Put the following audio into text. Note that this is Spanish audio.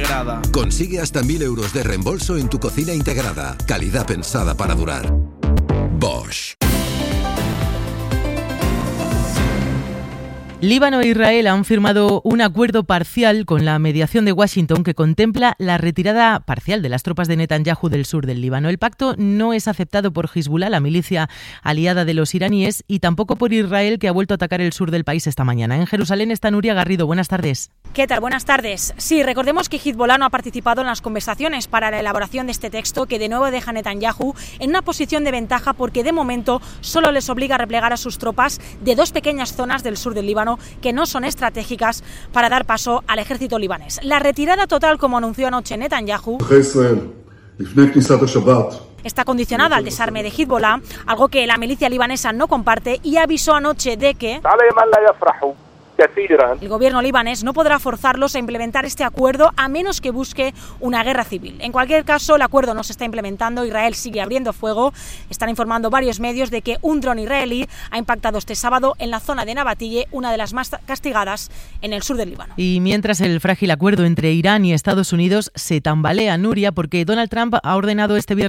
integrada. Consigue hasta 1.000 euros de reembolso en tu cocina integrada. Calidad pensada para durar. Bosch. Líbano e Israel han firmado un acuerdo parcial con la mediación de Washington que contempla la retirada parcial de las tropas de Netanyahu del sur del Líbano. El pacto no es aceptado por Hezbollah, la milicia aliada de los iraníes, y tampoco por Israel, que ha vuelto a atacar el sur del país esta mañana. En Jerusalén está Nuria Garrido. Buenas tardes. ¿Qué tal? Buenas tardes. Sí, recordemos que Hezbollah no ha participado en las conversaciones para la elaboración de este texto, que de nuevo deja a Netanyahu en una posición de ventaja porque de momento solo les obliga a replegar a sus tropas de dos pequeñas zonas del sur del Líbano que no son estratégicas para dar paso al ejército libanés. La retirada total, como anunció anoche Netanyahu, está condicionada al desarme de Hezbollah, algo que la milicia libanesa no comparte, y avisó anoche de que el gobierno libanés no podrá forzarlos a implementar este acuerdo a menos que busque una guerra civil. En cualquier caso, el acuerdo no se está implementando. Israel sigue abriendo fuego. Están informando varios medios de que un dron israelí ha impactado este sábado en la zona de Nabatille, una de las más castigadas en el sur del Líbano. Y mientras el frágil acuerdo entre Irán y Estados Unidos se tambalea, Nuria, porque Donald Trump ha ordenado este viernes